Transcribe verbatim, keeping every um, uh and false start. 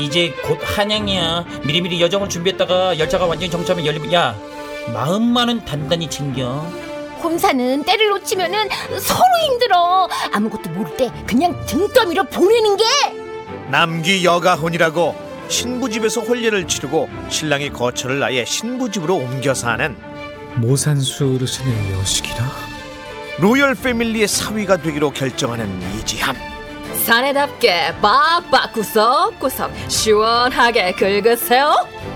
이제 곧 한양이야. 미리미리 여정을 준비했다가 열차가 완전히 정차하면 열리면 야 마음만은 단단히 챙겨. 혼사는 때를 놓치면은 서로 힘들어. 아무것도 모를 때 그냥 등더미로 보내는 게. 남귀 여가혼이라고 신부집에서 혼례를 치르고 신랑이 거처를 아예 신부집으로 옮겨 사는 모산수 어르신의 여식이라? 로열 패밀리의 사위가 되기로 결정하는 이지함. 사내답게 빡빡 구석구석 시원하게 긁으세요.